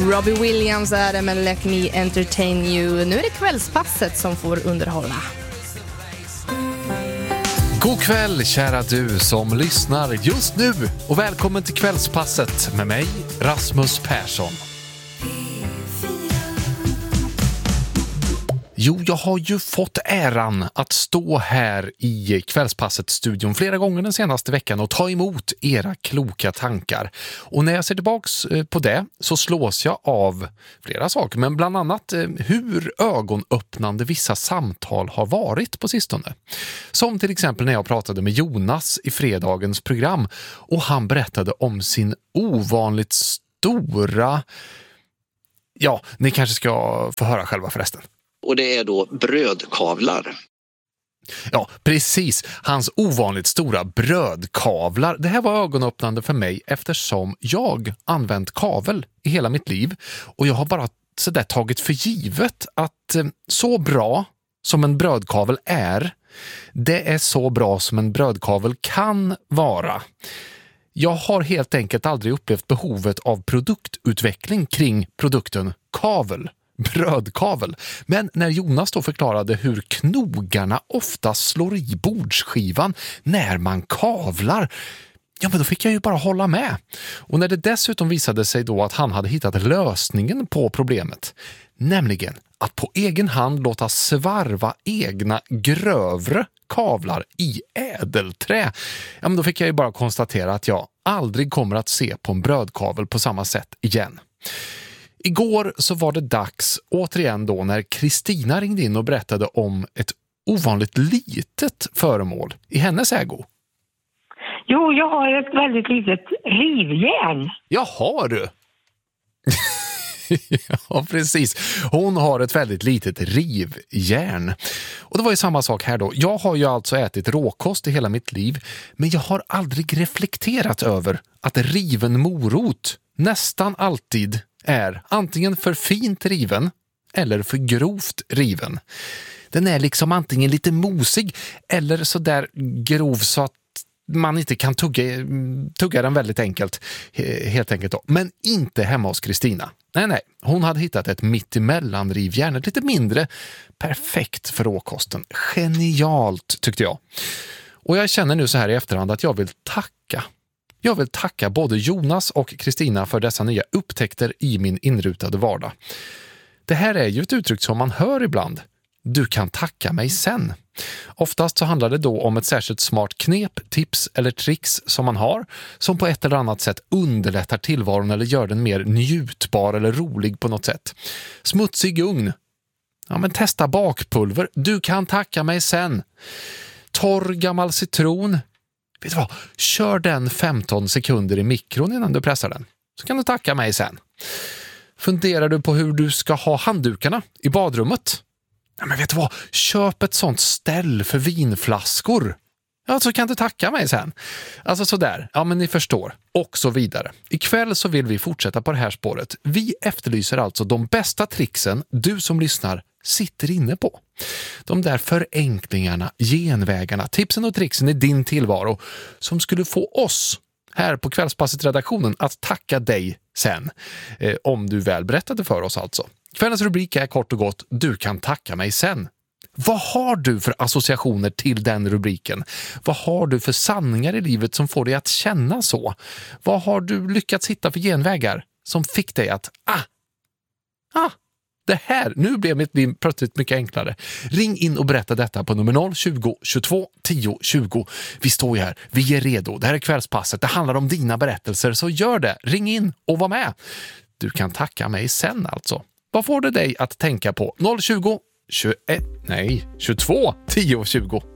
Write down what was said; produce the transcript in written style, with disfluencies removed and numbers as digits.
Robbie Williams är det med Let Me Entertain You. Nu är det kvällspasset som får underhålla. God kväll kära du som lyssnar just nu och välkommen till kvällspasset med mig, Rasmus Persson. Jo, jag har ju fått äran att stå här i kvällspasset-studion flera gånger den senaste veckan och ta emot era kloka tankar. Och när jag ser tillbaks på det så slås jag av flera saker, men bland annat hur ögonöppnande vissa samtal har varit på sistone. Som till exempel när jag pratade med Jonas i fredagens program och han berättade om sin ovanligt stora... Ja, ni kanske ska få höra själva förresten. Och det är då brödkavlar. Ja, precis. Hans ovanligt stora brödkavlar. Det här var ögonöppnande för mig eftersom jag använt kavel i hela mitt liv. Och jag har bara så där tagit för givet att så bra som en brödkavel är, det är så bra som en brödkavel kan vara. Jag har helt enkelt aldrig upplevt behovet av produktutveckling kring produkten kavel. Brödkavel. Men när Jonas då förklarade hur knogarna ofta slår i bordsskivan när man kavlar, ja men då fick jag ju bara hålla med. Och när det dessutom visade sig då att han hade hittat lösningen på problemet, nämligen att på egen hand låta svarva egna grövre kavlar i ädelträ, ja men då fick jag ju bara konstatera att jag aldrig kommer att se på en brödkavel på samma sätt igen. Igår så var det dags återigen då när Kristina ringde in och berättade om ett ovanligt litet föremål i hennes ägo. Jo, jag har ett väldigt litet rivjärn. Ja, har du? Ja, precis. Hon har ett väldigt litet rivjärn. Och det var ju samma sak här då. Jag har ju alltså ätit råkost i hela mitt liv, men jag har aldrig reflekterat över att riven morot nästan alltid är antingen för fint riven eller för grovt riven. Den är liksom antingen lite mosig eller så där grov så att man inte kan tugga den väldigt enkelt, helt enkelt då. Men inte hemma hos Kristina. Nej, hon hade hittat ett mittemellan rivjärn, ett lite mindre, perfekt för råkosten. Genialt tyckte jag. Och jag känner nu så här i efterhand att jag vill tacka både Jonas och Kristina för dessa nya upptäckter i min inrutade vardag. Det här är ju ett uttryck som man hör ibland. Du kan tacka mig sen. Oftast så handlar det då om ett särskilt smart knep, tips eller tricks som man har, som på ett eller annat sätt underlättar tillvaron eller gör den mer njutbar eller rolig på något sätt. Smutsig ugn. Ja, men testa bakpulver. Du kan tacka mig sen. Torr gammal citron. Vet du vad? Kör den 15 sekunder i mikron innan du pressar den. Så kan du tacka mig sen. Funderar du på hur du ska ha handdukarna i badrummet? Ja, men vet du vad? Köp ett sånt ställ för vinflaskor. Ja, så kan du tacka mig sen. Alltså sådär. Ja, men ni förstår. Och så vidare. Ikväll så vill vi fortsätta på det här spåret. Vi efterlyser alltså de bästa tricksen du som lyssnar sitter inne på. De där förenklingarna, genvägarna, tipsen och tricksen i din tillvaro som skulle få oss här på Kvällspasset-redaktionen att tacka dig sen. Om du väl berättade för oss alltså. Kvällens rubrik är kort och gott: Du kan tacka mig sen. Vad har du för associationer till den rubriken? Vad har du för sanningar i livet som får dig att känna så? Vad har du lyckats hitta för genvägar som fick dig att det här, nu blev mitt liv plötsligt mycket enklare. Ring in och berätta detta på nummer 020 22 10 20. Vi står ju här, vi är redo. Det här är kvällspasset, det handlar om dina berättelser, så gör det. Ring in och var med. Du kan tacka mig sen alltså. Vad får det dig att tänka på? 020 22 10 20.